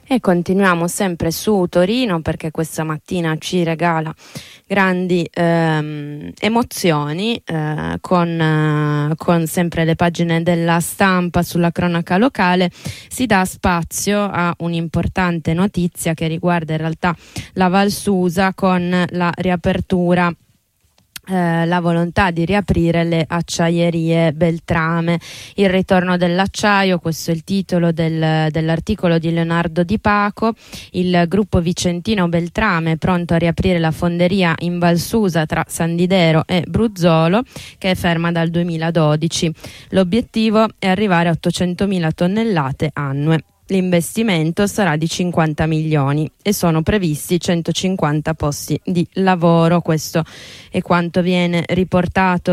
E continuiamo sempre su Torino, perché questa mattina ci regala grandi emozioni con sempre le pagine della Stampa. Sulla cronaca locale si dà spazio a un'importante notizia che riguarda in realtà la Val Susa, con la riapertura, la volontà di riaprire le acciaierie Beltrame, il ritorno dell'acciaio. Questo è il titolo dell'articolo di Leonardo Di Paco. Il gruppo vicentino Beltrame è pronto a riaprire la fonderia in Val Susa tra San Didero e Bruzzolo, che è ferma dal 2012. L'obiettivo è arrivare a 800.000 tonnellate annue. L'investimento sarà di 50 milioni e sono previsti 150 posti di lavoro. Questo è quanto viene riportato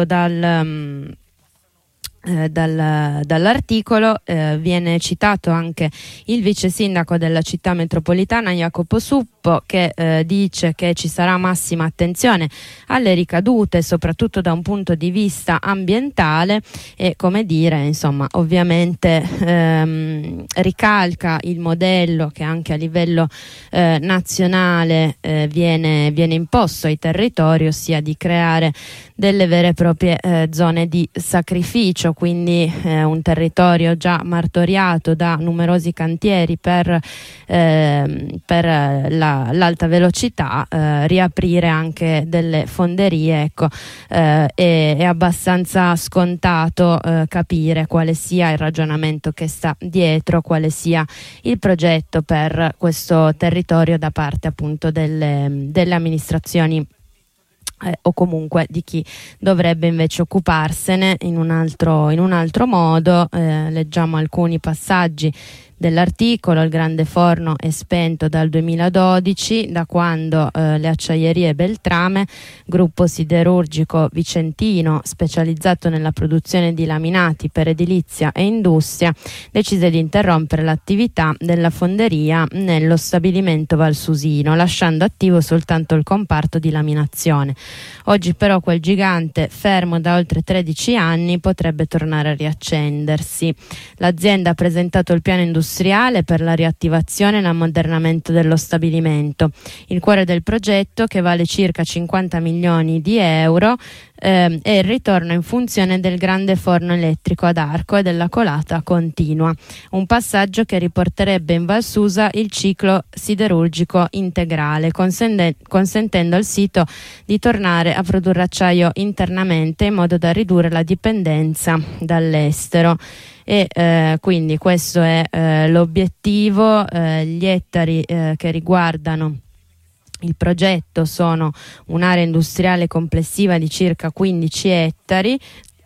dall'articolo. Viene citato anche il vice sindaco della città metropolitana Jacopo Suppo, che dice che ci sarà massima attenzione alle ricadute, soprattutto da un punto di vista ambientale, e come dire, insomma, ovviamente ricalca il modello che anche a livello nazionale viene imposto ai territori, ossia di creare delle vere e proprie zone di sacrificio, quindi un territorio già martoriato da numerosi cantieri per l'alta velocità. Riaprire anche delle fonderie, ecco, è abbastanza scontato capire quale sia il ragionamento che sta dietro, quale sia il progetto per questo territorio da parte appunto delle amministrazioni o comunque di chi dovrebbe invece occuparsene in un altro modo. Leggiamo alcuni passaggi dell'articolo. Il grande forno è spento dal 2012, da quando le acciaierie Beltrame, gruppo siderurgico vicentino specializzato nella produzione di laminati per edilizia e industria, decise di interrompere l'attività della fonderia nello stabilimento valsusino, lasciando attivo soltanto il comparto di laminazione. Oggi però quel gigante, fermo da oltre 13 anni, potrebbe tornare a riaccendersi. L'azienda ha presentato il piano industriale per la riattivazione e l'ammodernamento dello stabilimento. Il cuore del progetto, che vale circa 50 milioni di euro, è il ritorno in funzione del grande forno elettrico ad arco e della colata continua, un passaggio che riporterebbe in Val Susa il ciclo siderurgico integrale, consentendo al sito di tornare a produrre acciaio internamente in modo da ridurre la dipendenza dall'estero. E quindi questo è l'obiettivo. Gli ettari che riguardano il progetto sono un'area industriale complessiva di circa 15 ettari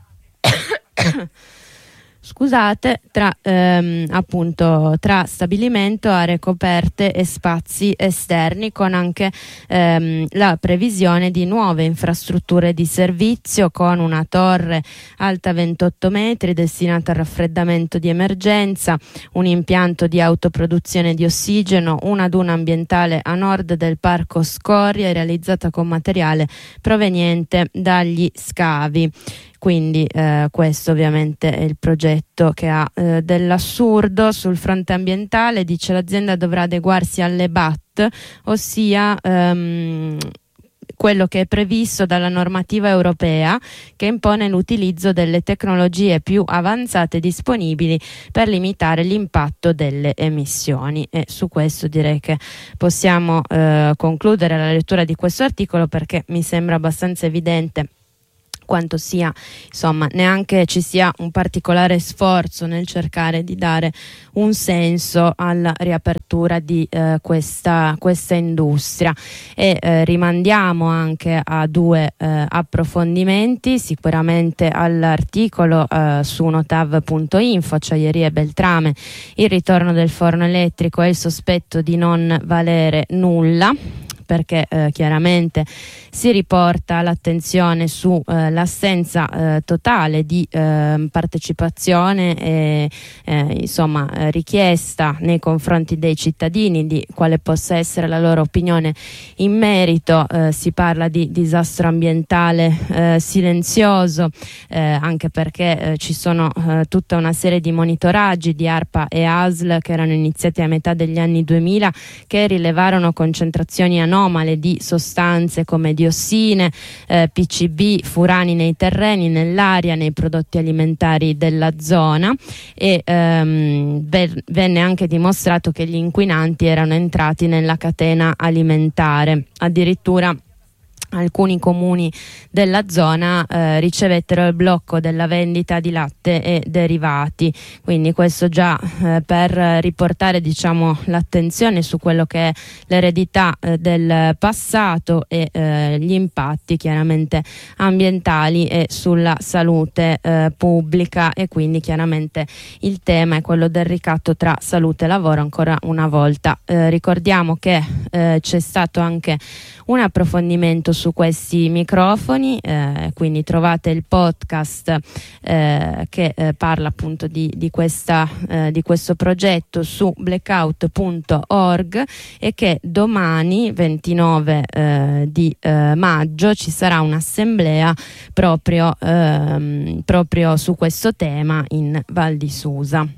scusate, tra stabilimento, aree coperte e spazi esterni, con anche la previsione di nuove infrastrutture di servizio, con una torre alta 28 metri destinata al raffreddamento di emergenza, un impianto di autoproduzione di ossigeno, una duna ambientale a nord del parco Scoria realizzata con materiale proveniente dagli scavi. Quindi questo ovviamente è il progetto che ha dell'assurdo. Sul fronte ambientale, dice, l'azienda dovrà adeguarsi alle BAT, ossia quello che è previsto dalla normativa europea, che impone l'utilizzo delle tecnologie più avanzate disponibili per limitare l'impatto delle emissioni. E su questo direi che possiamo concludere la lettura di questo articolo, perché mi sembra abbastanza evidente quanto sia, insomma, neanche ci sia un particolare sforzo nel cercare di dare un senso alla riapertura di questa industria. E rimandiamo anche a due approfondimenti, sicuramente all'articolo su notav.info, acciaierie Beltrame, il ritorno del forno elettrico e il sospetto di non valere nulla. perché chiaramente si riporta l'attenzione su l'assenza totale di partecipazione e richiesta nei confronti dei cittadini di quale possa essere la loro opinione in merito. Si parla di disastro ambientale silenzioso, anche perché ci sono tutta una serie di monitoraggi di ARPA e ASL che erano iniziati a metà degli anni 2000, che rilevarono concentrazioni anomale di sostanze come diossine, PCB, furani nei terreni, nell'aria, nei prodotti alimentari della zona, e venne anche dimostrato che gli inquinanti erano entrati nella catena alimentare. Addirittura alcuni comuni della zona ricevettero il blocco della vendita di latte e derivati, quindi questo già per riportare l'attenzione su quello che è l'eredità del passato e gli impatti chiaramente ambientali e sulla salute pubblica. E quindi chiaramente il tema è quello del ricatto tra salute e lavoro ancora una volta. Ricordiamo che c'è stato anche un approfondimento su questi microfoni, quindi trovate il podcast che parla appunto di questo progetto su blackout.org, e che domani 29 di maggio ci sarà un'assemblea proprio su questo tema in Val di Susa.